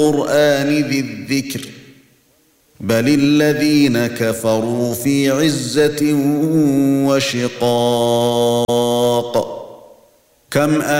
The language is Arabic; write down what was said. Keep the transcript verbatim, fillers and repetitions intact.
القرآن ذي الذكر بل الذين كفروا في عزة وشقاق كم